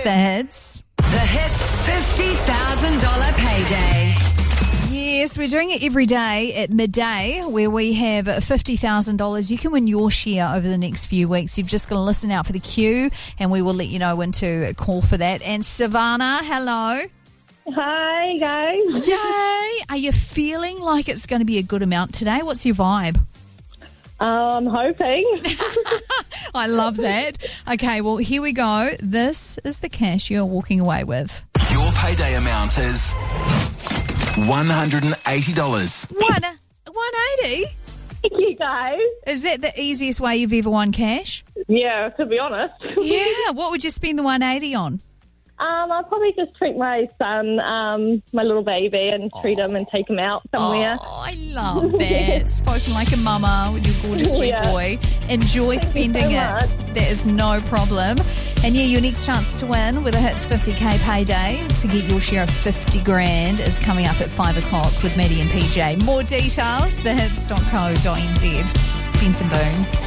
The Hits. The Hits $50,000 payday. Yes, we're doing it every day at midday where we have $50,000. You can win your share over the next few weeks. You've just got to listen out for the cue and we will let you know when to call for that. And Savannah, hello. Hi, guys. Yay! Are you feeling like it's going to be a good amount today? What's your vibe? I'm hoping. I love that. Okay, well, here we go. This is the cash you're walking away with. Your payday amount is $180. $180? Thank you, guys. Is that the easiest way you've ever won cash? Yeah, to be honest. Yeah. What would you spend the 180 on? I'll probably just treat my son, my little baby, and treat him and take him out somewhere. Oh, I love that. Spoken like a mama with your gorgeous sweet boy. Enjoy spending it. much. That is no problem. And yeah, your next chance to win with a Hits 50k payday to get your share of 50 grand is coming up at 5 o'clock with Maddie and PJ. More details, thehits.co.nz. It's Benson Boone.